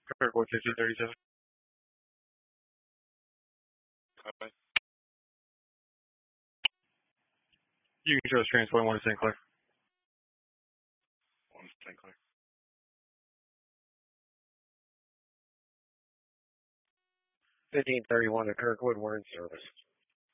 Kirkwood 1537. Copy. You can show us transport 1 to St. Clair. 1 St. Clair. 1531 to Kirkwood, we're in service.